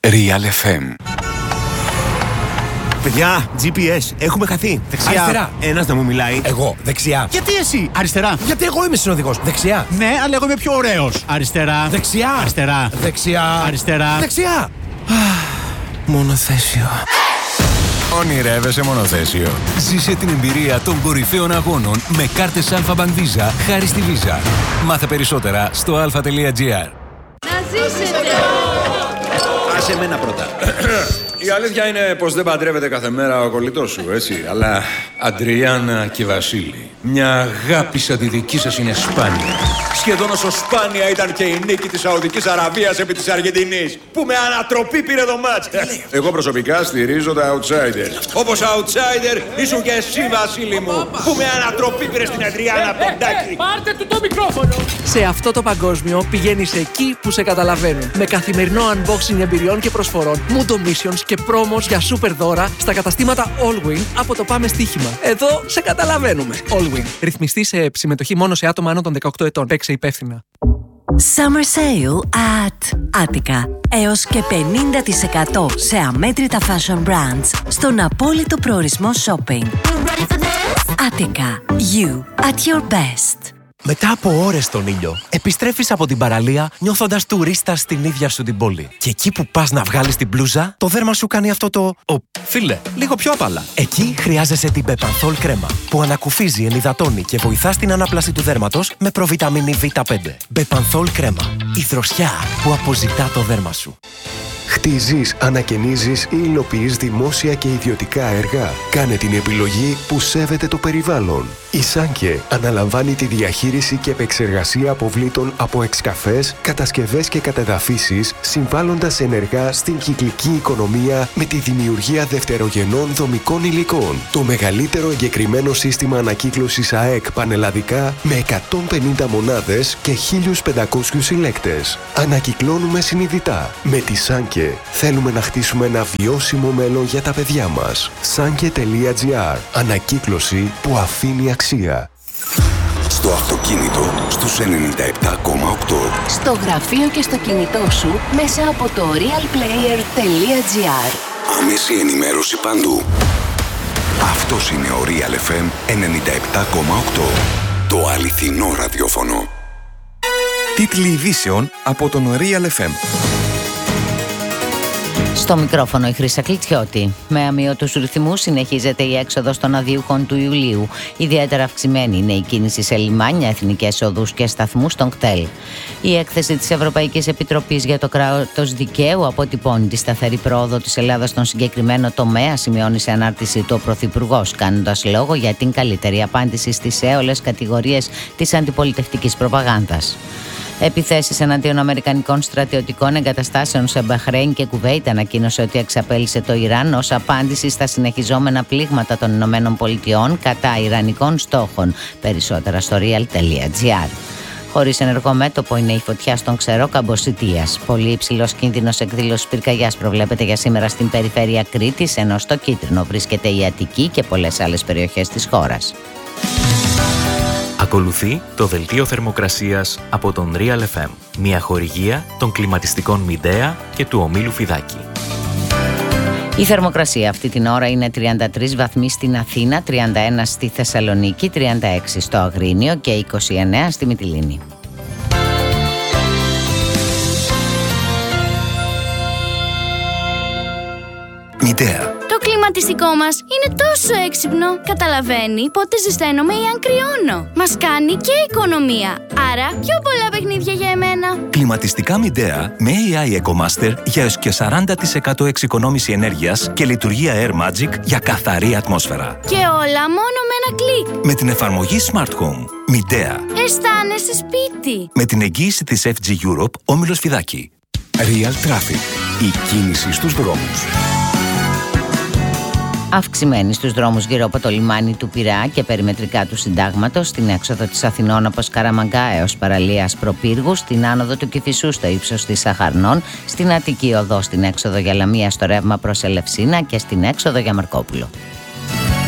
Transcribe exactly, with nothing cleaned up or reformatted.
Real εφ εμ. Παιδιά, τζι πι ες, έχουμε χαθεί. Δεξιά. Αριστερά. Ένας να μου μιλάει. Εγώ, δεξιά. Γιατί εσύ, αριστερά. Γιατί εγώ είμαι συνοδηγός. Δεξιά. Ναι, αλλά εγώ είμαι πιο ωραίος. Αριστερά. Δεξιά. Αριστερά. Δεξιά. Αριστερά. Δεξιά. Μονοθέσιο. Ονειρεύεσαι μονοθέσιο. Ζήσε την εμπειρία των κορυφαίων αγώνων με κάρτες Alpha Bank Visa χάρη στη Visa. Μάθε περισσότερα στο αλφα τελεία τζι αρ. Να ζήσετε! Άσε εμένα πρώτα. Η αλήθεια είναι πως δεν παντρεύεται κάθε μέρα ο κολλητός σου, έτσι. Αλλά Αντριάννα και Βασίλη, μια αγάπη σαν τη δική σας είναι σπάνια. Σχεδόν όσο σπάνια ήταν και η νίκη της Σαουδικής Αραβίας επί της Αργεντινής, που με ανατροπή πήρε το μάτς. Εγώ προσωπικά στηρίζω τα outsiders. Όπως outsider ήσουν και εσύ, Βασίλη μου, που με ανατροπή πήρε στην Αντριάννα από τον Τάκη. Πάρτε του το μικρόφωνο! Σε αυτό το παγκόσμιο πηγαίνεις εκεί που σε καταλαβαίνουν. Με καθημερινό unboxing εμπειριών και προσφορών, Mundo Missions και πρόμος για super δώρα στα καταστήματα Allwin από το Πάμε Στοίχημα. Εδώ σε καταλαβαίνουμε. Allwin. Ρυθμιστή σε συμμετοχή μόνο σε άτομα άνω των δεκαοκτώ ετών. Παίξε υπεύθυνα. Summer Sale at Attica. Έως και πενήντα τοις εκατό σε αμέτρητα fashion brands στον απόλυτο προορισμό shopping. Attica. You at your best. Μετά από ώρες στον ήλιο, επιστρέφεις από την παραλία νιώθοντας τουρίστας στην ίδια σου την πόλη. Και εκεί που πας να βγάλεις την μπλούζα, το δέρμα σου κάνει αυτό το «Ω, φίλε, λίγο πιο απαλά». Εκεί χρειάζεσαι την Bepanthol κρέμα, που ανακουφίζει, ενυδατώνει και βοηθά στην ανάπλαση του δέρματος με προβιταμίνη βι πέντε. Bepanthol κρέμα, η δροσιά που αποζητά το δέρμα σου. Χτίζεις, ανακαινίζεις ή υλοποιείς δημόσια και ιδιωτικά έργα. Κάνε την επιλογή που σέβεται το περιβάλλον. Η Σάνκε αναλαμβάνει τη διαχείριση και επεξεργασία αποβλήτων από εξκαφές, κατασκευές και κατεδαφίσεις, συμβάλλοντας ενεργά στην κυκλική οικονομία με τη δημιουργία δευτερογενών δομικών υλικών. Το μεγαλύτερο εγκεκριμένο σύστημα ανακύκλωσης ΑΕΚ πανελλαδικά με εκατόν πενήντα μονάδες και χίλιους πεντακόσιους συλλέκτες. Ανακυκλώνουμε συνειδητά. Με τη Σάνκε θέλουμε να χτίσουμε ένα βιώσιμο μέλλον για τα παιδιά μας. Sanke τελεία τζι αρ. Ανακύκλωση που αφήνει αξία. Στο αυτοκίνητο στους ενενήντα επτά κόμμα οκτώ. Στο γραφείο και στο κινητό σου μέσα από το realplayer τελεία τζι αρ. Άμεση ενημέρωση παντού. Αυτός είναι ο Real εφ εμ ενενήντα επτά κόμμα οκτώ. Το αληθινό ραδιόφωνο. Τίτλοι ειδήσεων από τον Real εφ εμ. Στο μικρόφωνο η Χρύσα Κλιτσιώτη. Με αμοιότους ρυθμούς συνεχίζεται η έξοδος των αδειούχων του Ιουλίου. Ιδιαίτερα αυξημένη είναι η κίνηση σε λιμάνια, εθνικές οδούς και σταθμούς των κτέλ. Η έκθεση της Ευρωπαϊκής Επιτροπής για το κράτος δικαίου αποτυπώνει τη σταθερή πρόοδο της Ελλάδας στον συγκεκριμένο τομέα, σημειώνει σε ανάρτηση του ο Πρωθυπουργός, κάνοντας λόγο για την καλύτερη απάντηση στις έολες κατηγορίες της αντιπολιτευτικής προπαγάνδας. Επιθέσεις εναντίον αμερικανικών στρατιωτικών εγκαταστάσεων σε Μπαχρέιν και Κουβέιτ ανακοίνωσε ότι εξαπέλυσε το Ιράν ως απάντηση στα συνεχιζόμενα πλήγματα των Ηνωμένων Πολιτειών κατά ιρανικών στόχων. Περισσότερα στο real τελεία τζι αρ. Χωρίς ενεργό μέτωπο είναι η φωτιά στον ξερό Καμποσιτίας. Πολύ υψηλός κίνδυνος εκδήλωσης πυρκαγιάς προβλέπεται για σήμερα στην περιφέρεια Κρήτης, ενώ στο κίτρινο βρίσκεται η Αττική και πολλές άλλες περιοχές της χώρας. Ακολουθεί το δελτίο θερμοκρασίας από τον Real εφ εμ, μια χορηγία των κλιματιστικών Midea και του ομίλου Φιδάκη. Η θερμοκρασία αυτή την ώρα είναι τριάντα τρεις βαθμοί στην Αθήνα, τριάντα ένα στη Θεσσαλονίκη, τριάντα έξι στο Αγρίνιο και είκοσι εννέα στη Μυτιλήνη. Midea. Το κλιματιστικό μας είναι τόσο έξυπνο. Καταλαβαίνει πότε ζεσταίνομαι ή αν κρυώνω. Μας κάνει και οικονομία. Άρα πιο πολλά παιχνίδια για εμένα. Κλιματιστικά Midea με έι άι EcoMaster για έως και σαράντα τοις εκατό εξοικονόμηση ενέργειας και λειτουργία Air Magic για καθαρή ατμόσφαιρα. Και όλα μόνο με ένα κλικ. Με την εφαρμογή Smart Home. Midea. Αισθάνεσαι σπίτι. Με την εγγύηση της εφ τζι Europe, όμιλος Φιδάκη. Real Traffic. Η κίνηση στους δρόμους. Αυξημένη στους δρόμους γύρω από το λιμάνι του Πειραιά και περιμετρικά του Συντάγματος, στην έξοδο της Αθηνών από Σκαραμαγκά έως παραλίας Προπύργου, στην άνοδο του Κηφισού στο ύψος της Σαχαρνών, στην Αττική Οδό στην έξοδο για Λαμία στο ρεύμα προς Ελευσίνα και στην έξοδο για Μαρκόπουλο.